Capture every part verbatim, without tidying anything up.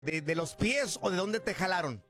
de, de los pies o de dónde te jalaron?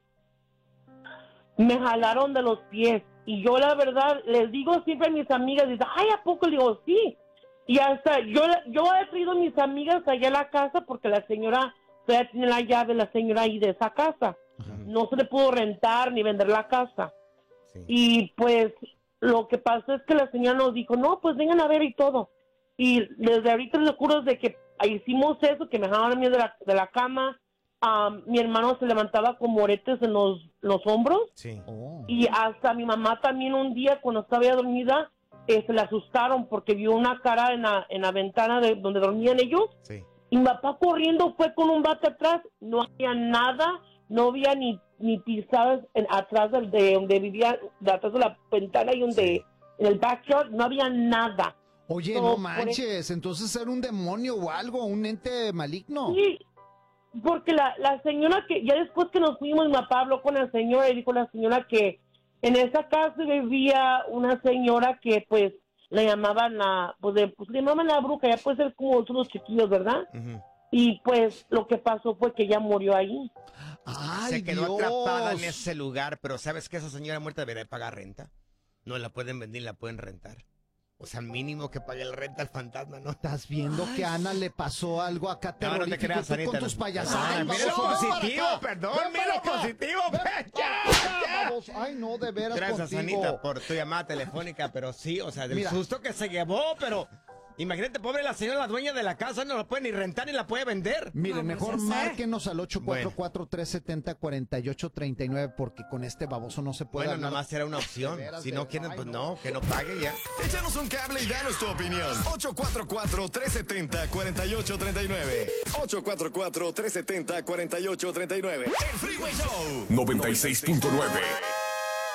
Me jalaron de los pies. Y yo la verdad les digo siempre a mis amigas, dicen, ay, ¿a poco? Le digo, sí. Y hasta yo yo he traído a mis amigas allá a la casa porque la señora todavía tiene la llave, la señora ahí de esa casa. Uh-huh. No se le pudo rentar ni vender la casa. Sí. Y pues lo que pasó es que la señora nos dijo, no, pues vengan a ver y todo. Y desde ahorita les juro de que hicimos eso, que me dejaban a mí de la, de la cama. Um, mi hermano se levantaba con moretes en los, los hombros. Sí. Oh. Y hasta mi mamá también un día cuando estaba ya dormida eh, se le asustaron porque vio una cara en la, en la ventana de donde dormían ellos. Sí. Y mi papá corriendo fue con un bate atrás, no había nada, no había ni, ni pisadas en, atrás de, de donde vivía, de atrás de la ventana y donde sí. En el backyard no había nada. Oye, so, no manches, por... entonces era un demonio o algo, un ente maligno. Sí. Porque la, la señora que, ya después que nos fuimos, mi papá habló con la señora y dijo la señora que en esa casa vivía una señora que pues le llamaban la, pues, de, pues le llamaban la bruja, ya puede ser como los chiquillos, ¿verdad? Uh-huh. Y pues lo que pasó fue que ella murió ahí. ¡Ay, Se quedó Dios! Atrapada en ese lugar, pero ¿sabes que esa señora muerta debería pagar renta? No la pueden vender, la pueden rentar. O sea, mínimo que pague el renta al fantasma, ¿no? ¿Estás viendo Ay. que a Ana le pasó algo acá terrorífico? No, no te creas, tú Anita, con tus payasadas? Ay, mira lo positivo, perdón, mira lo positivo. Ay, no, de veras Gracias, contigo. Anita, por tu llamada telefónica, pero sí, o sea, del mira. susto que se llevó, pero... Imagínate, pobre la señora, la dueña de la casa, no la puede ni rentar ni la puede vender. Mire, no, mejor no márquenos al ocho cuatro cuatro, tres siete cero, cuatro ocho tres nueve porque con este baboso no se puede Bueno, hablar. nada más era una opción. Veras, si no quieren, pues no, que no pague ya. Échanos un cable y danos tu opinión. ocho cuatro cuatro, tres siete cero, cuatro ocho tres nueve. ocho cuatro cuatro, tres siete cero, cuatro ocho tres nueve. El Freeway Show. noventa y seis punto nueve.